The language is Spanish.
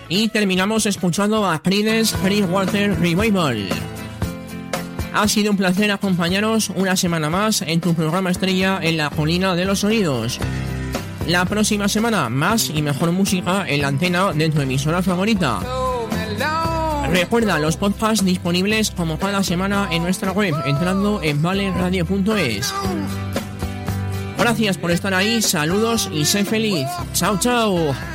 Y terminamos escuchando a Creedence Clearwater Revival. Ha sido un placer acompañaros una semana más en tu programa estrella en la colina de los sonidos. La próxima semana, más y mejor música en la antena de tu emisora favorita. Recuerda los podcasts disponibles como cada semana en nuestra web, entrando en valeradio.es. Gracias por estar ahí, saludos y sé feliz. Chao, chao.